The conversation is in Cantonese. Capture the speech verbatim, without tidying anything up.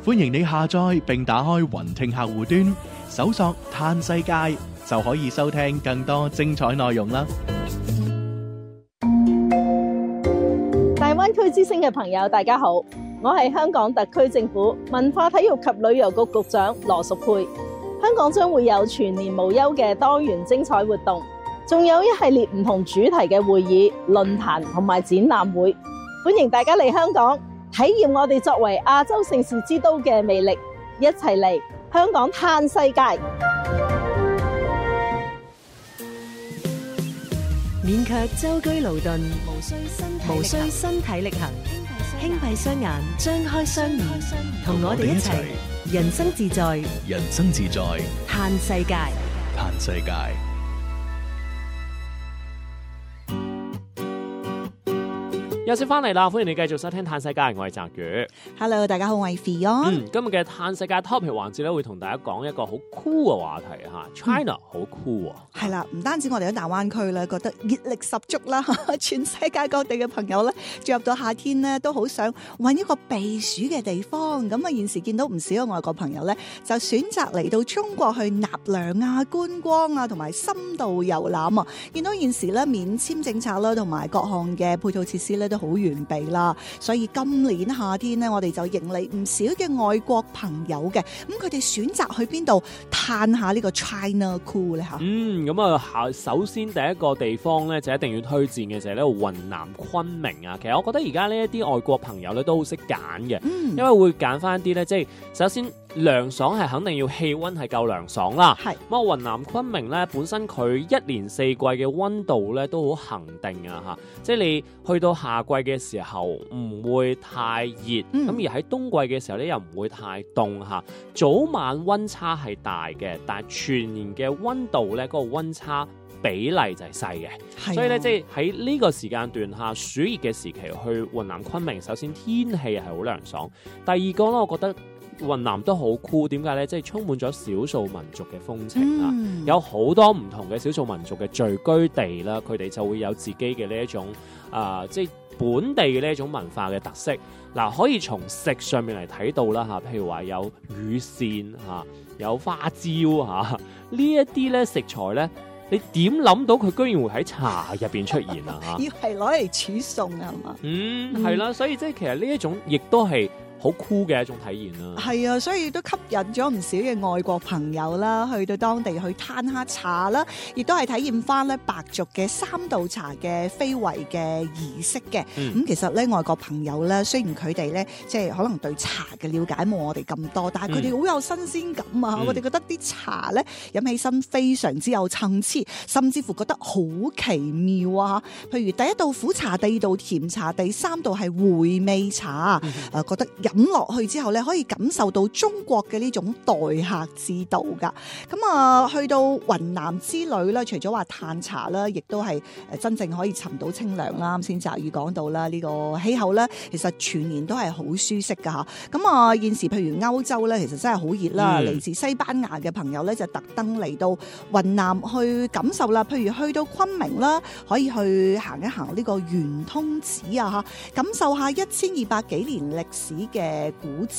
歡迎你下載並打開雲聽客戶端，搜索嘆世界就可以收聽更多精彩內容啦。 大灣區之聲嘅朋友，大家好，我係香港特區政府文化體育及旅遊局局長羅淑佩。香港將會有全年無休嘅多元精彩活動，仲有一系列唔同主題嘅會議、論壇同埋展覽會，歡迎大家嚟香港體驗我哋作為亞洲盛事之都嘅魅力，一齊嚟香港嘆世界。 免卻舟車勞頓，無需身無需身體力行，輕閉雙眼，張開雙耳，同我哋一齊人生自在， 人生自在， 嘆世界， 嘆世界。 又先翻嚟啦，歡迎你繼續收聽《嘆世界》，我係澤宇。 Hello， 大家好，我係 Fion。 嗯，今日嘅《嘆世界》topic 環節咧，會同大家講一個好 cool 嘅話題嚇 ，China 好 cool 啊！ 係啦，唔單止我哋喺大灣區咧，覺得熱力十足啦，全世界各地嘅朋友咧，進入到夏天咧，都好想揾一個避暑嘅地方。咁啊，現時見到唔少嘅外國朋友咧，就選擇嚟到中國去納涼啊、觀光啊，同埋深度遊覽啊。見到現時咧免簽政策啦，同埋各項嘅配套設施咧，都好完備啦，所以今年夏天呢，我哋就迎嚟唔少嘅外國朋友嘅，咁佢哋選擇去邊度嘆下呢個 China Cool 咧吓？ 嗯，咁啊，首先第一個地方咧就一定要推薦嘅就係呢個雲南昆明啊。其實我覺得而家呢一啲外國朋友咧都好識揀嘅，嗯、因為會揀翻一啲咧，即係首先涼爽係肯定要氣溫係夠涼爽啦。係咁啊，雲南昆明咧本身佢一年四季嘅溫度咧都好恒定啊吓，即係你去到夏季嘅時候唔會太熱，咁、嗯、而喺冬季嘅時候咧又唔會太凍吓，早晚溫差係大嘅，但係全年嘅溫度咧嗰個溫差比例就係細嘅，啊、所以咧即係喺呢個時間段下暑熱嘅時期去雲南昆明，首先天氣係好涼爽，第二個咧我覺得雲南都好酷，點解咧？即係充滿咗少數民族嘅風情啊，嗯、有好多唔同嘅少數民族嘅聚居地啦，佢哋就會有自己嘅呢一種啊、呃，即係本地嘅呢一種文化嘅特色。嗱、呃，可以從食上面嚟睇到啦嚇，譬如話有乳扇嚇，有花椒嚇，呢一啲咧食材咧，你點諗到佢居然會喺茶入邊出現啊？嚇， 要係攞嚟煮餸啊嘛？ 嗯，係啦，所以即係其實呢一種亦都係好酷嘅一種體驗啦，係啊，所以都吸引咗唔少嘅外國朋友啦，去到當地去嘆下茶啦，亦都係體驗翻咧白族嘅三道茶嘅非遺嘅儀式嘅。咁、嗯、其實咧外國朋友咧，雖然佢哋咧即係可能對茶嘅了解冇我哋咁多，但係佢哋好有新鮮感啊！嗯、我哋覺得啲茶咧飲起身非常之有層次，甚至乎覺得好奇妙啊！譬如第一道苦茶，第二道甜茶，第三道係回味茶，誒、嗯呃、覺得飲落去之後咧，可以感受到中國嘅呢種待客之道噶。咁啊，去到雲南之旅咧，除咗話嘆茶啦，亦都係誒真正可以尋到清涼啦。啱先澤宇講到啦，呢個氣候咧，其實全年都係好舒適噶吓。咁啊，現時譬如歐洲咧，其實真係好熱啦。嚟、嗯、自西班牙嘅朋友咧，就特登嚟到雲南去感受啦。譬如去到昆明啦，可以去行一行呢個圓通寺啊，吓感受下一千二百幾年歷史嘅嘅古